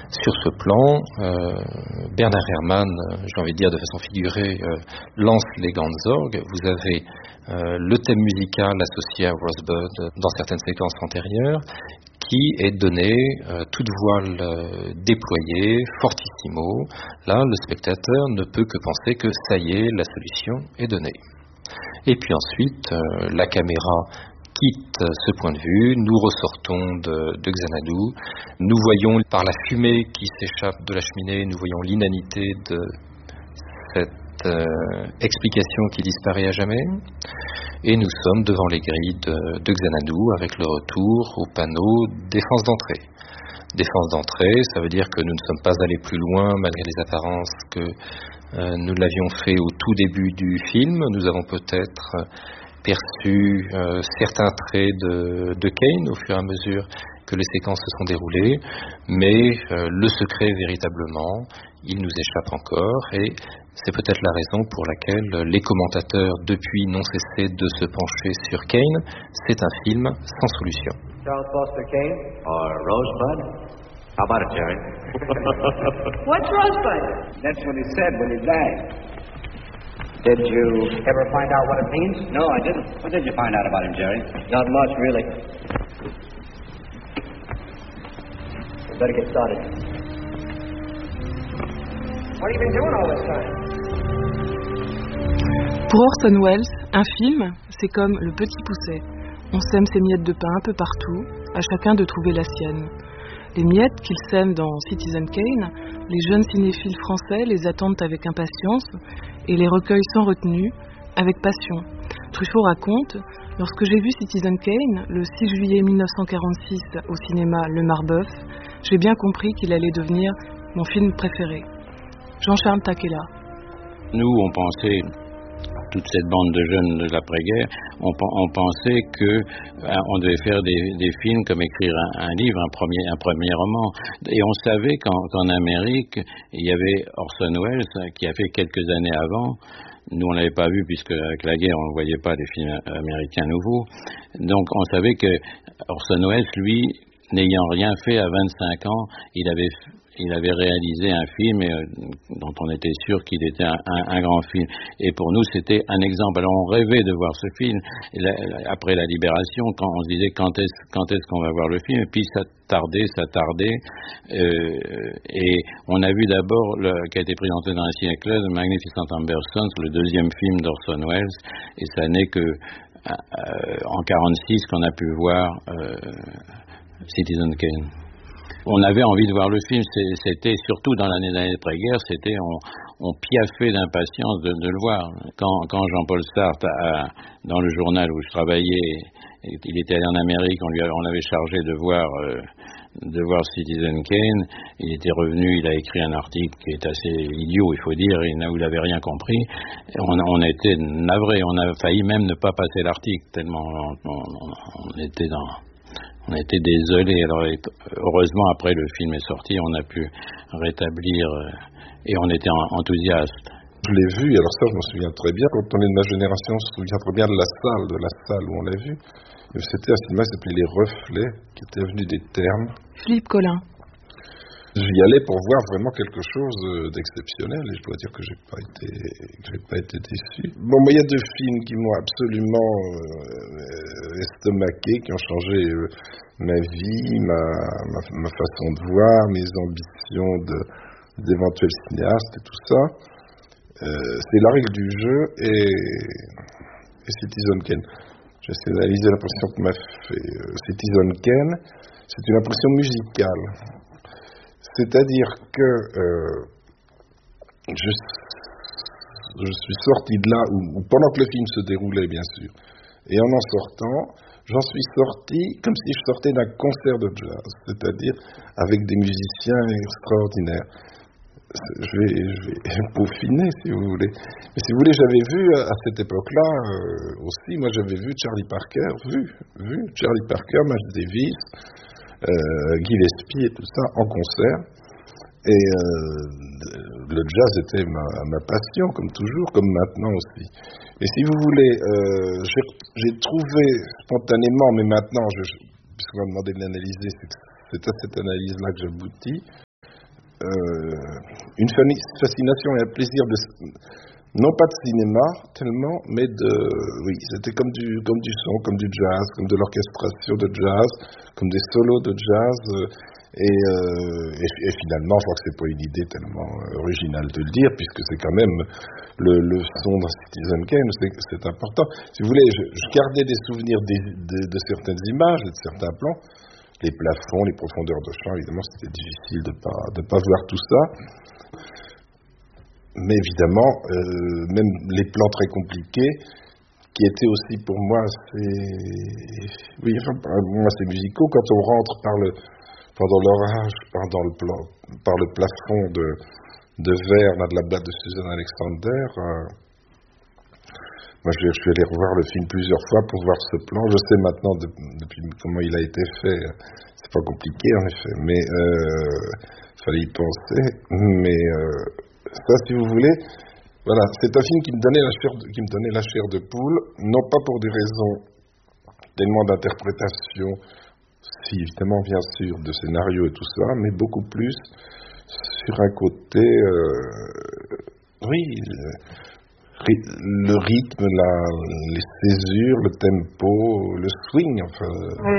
Sur ce plan, Bernard Herrmann, j'ai envie de dire de façon figurée, lance les grandes orgues. Vous avez le thème musical associé à Rosebud dans certaines séquences antérieures, qui est donné, toute voile déployée, fortissimo. Là, le spectateur ne peut que penser que ça y est, la solution est donnée. Et puis ensuite, la caméra quitte ce point de vue, nous ressortons de Xanadu, nous voyons par la fumée qui s'échappe de la cheminée, nous voyons l'inanité de cette explication qui disparaît à jamais, et nous sommes devant les grilles de Xanadu avec le retour au panneau défense d'entrée. Défense d'entrée, ça veut dire que nous ne sommes pas allés plus loin malgré les apparences que nous l'avions fait au tout début du film. Nous avons peut-être perçu certains traits de Kane au fur et à mesure que les séquences se sont déroulées, mais le secret véritablement, il nous échappe encore, et c'est peut-être la raison pour laquelle les commentateurs depuis n'ont cessé de se pencher sur Kane. C'est un film sans solution. Charles Foster Kane or Rosebud? How about it, Jerry? What's Rosebud? That's what he said when he died. Did you ever find out what it means? No, I didn't. What did you find out about him, Jerry? Not much, really. We better get started. What have you been doing all this time? Pour Orson Welles, un film, c'est comme le petit pousset. On sème ses miettes de pain un peu partout, à chacun de trouver la sienne. Les miettes qu'il sème dans Citizen Kane, les jeunes cinéphiles français les attendent avec impatience et les recueillent sans retenue, avec passion. Truffaut raconte: lorsque j'ai vu Citizen Kane, le 6 juillet 1946 au cinéma Le Marbeuf, j'ai bien compris qu'il allait devenir mon film préféré. Jean-Charles Takela. Nous, on pensait, toute cette bande de jeunes de l'après-guerre, on pensait que on devait faire des films comme écrire un livre, un premier roman. Et on savait qu'en Amérique, il y avait Orson Welles qui a fait quelques années avant. Nous, on l'avait pas vu puisque avec la guerre, on ne voyait pas des films américains nouveaux. Donc, on savait que Orson Welles, lui, n'ayant rien fait à 25 ans, il avait réalisé un film dont on était sûr qu'il était un grand film. Et pour nous, c'était un exemple. Alors, on rêvait de voir ce film. Et après la Libération, quand on se disait quand est-ce qu'on va voir le film, et puis ça tardait. Et on a vu d'abord, qui a été présenté dans la Ciné-Club, Magnificent Amber Sons, le deuxième film d'Orson Welles. Et ça n'est que en 1946 qu'on a pu voir Citizen Kane. On avait envie de voir le film, c'était surtout dans l'année d'après-guerre, on piaffait d'impatience de le voir. Quand Jean-Paul Sartre, dans le journal où je travaillais, il était allé en Amérique, on l'avait chargé de voir Citizen Kane, il était revenu, il a écrit un article qui est assez idiot, il faut dire, où il n'avait rien compris. On était navrés, on a failli même ne pas passer l'article, tellement on était désolés. Alors, heureusement, après le film est sorti, on a pu rétablir et on était enthousiastes. Je l'ai vu, alors ça, je m'en souviens très bien. Quand on est de ma génération, on se souvient très bien de la salle où on l'a vu. C'était un cinéma qui s'appelait Les Reflets, qui était avenue des Termes. Philippe Collin. J'y allais pour voir vraiment quelque chose d'exceptionnel et je dois dire que j'ai pas été déçu. Bon, il y a deux films qui m'ont absolument estomaqué, qui ont changé ma vie, ma façon de voir, mes ambitions d'éventuel cinéaste et tout ça. C'est La Règle du jeu et Citizen Kane. J'essaie d'analyser l'impression que m'a fait Citizen Kane. C'est une impression musicale. C'est-à-dire que je suis sorti de là, où pendant que le film se déroulait, bien sûr, et en sortant, j'en suis sorti comme si je sortais d'un concert de jazz, c'est-à-dire avec des musiciens extraordinaires. Je vais peaufiner, si vous voulez. Mais si vous voulez, j'avais vu à cette époque-là aussi, moi j'avais vu Charlie Parker, Charlie Parker, Miles Davis, Gillespie et tout ça en concert. Et le jazz était ma passion, comme toujours, comme maintenant aussi. Et si vous voulez, j'ai trouvé spontanément, mais maintenant, puisqu'on m'a demandé de l'analyser, c'est à cette analyse-là que j'aboutis, une fascination et un plaisir non pas de cinéma tellement, mais c'était comme du son, comme du jazz, comme de l'orchestration de jazz, comme des solos de jazz. Et finalement, je crois que c'est pas une idée tellement originale de le dire, puisque c'est quand même le son dans Citizen Kane, c'est important. Si vous voulez, je gardais des souvenirs de certaines images, de certains plans, les plafonds, les profondeurs de champ. Évidemment, c'était difficile de pas voir tout ça. Mais évidemment, même les plans très compliqués, qui étaient aussi pour moi assez musicaux, quand on rentre pendant l'orage, par le plafond de verre là, de la boîte de Susan Alexander. Moi, je suis allé revoir le film plusieurs fois pour voir ce plan. Je sais maintenant depuis comment il a été fait. C'est pas compliqué en effet, mais fallait y penser. Mais ça, si vous voulez, voilà, c'est un film qui me donnait la chair de poule, non pas pour des raisons tellement d'interprétation, si évidemment bien sûr de scénario et tout ça, mais beaucoup plus sur un côté, le rythme, les césures, le tempo, le swing, enfin.